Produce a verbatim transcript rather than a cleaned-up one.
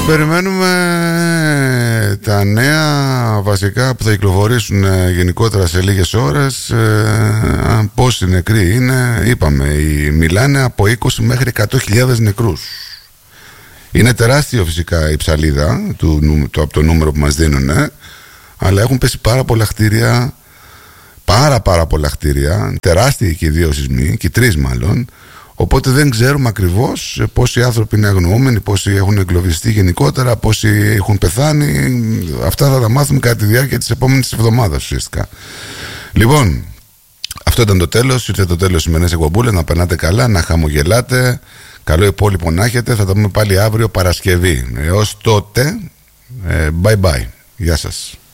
Περιμένουμε τα νέα βασικά που θα κυκλοφορήσουν γενικότερα σε λίγες ώρες. ε, Πόσοι νεκροί είναι? Είπαμε, μιλάνε από είκοσι μέχρι εκατό χιλιάδες νεκρούς. Είναι τεράστιο φυσικά η ψαλίδα του, του, από το νούμερο που μας δίνουν, αλλά έχουν πέσει πάρα πολλά κτίρια, πάρα πάρα πολλά κτίρια, τεράστιοι και οι δύο σεισμοί, και οι τρεις μάλλον. Οπότε δεν ξέρουμε ακριβώς πόσοι άνθρωποι είναι αγνοούμενοι, πόσοι έχουν εγκλωβιστεί γενικότερα, πόσοι έχουν πεθάνει. Αυτά θα τα μάθουμε κατά τη διάρκεια της επόμενης εβδομάδας ουσιαστικά. Λοιπόν, αυτό ήταν το τέλος. Ήρθε το τέλος της σημερινής εκπομπούλας. Να περνάτε καλά, να χαμογελάτε. Καλό υπόλοιπο να έχετε. Θα τα πούμε πάλι αύριο Παρασκευή. Έως τότε, bye bye. Γεια σας.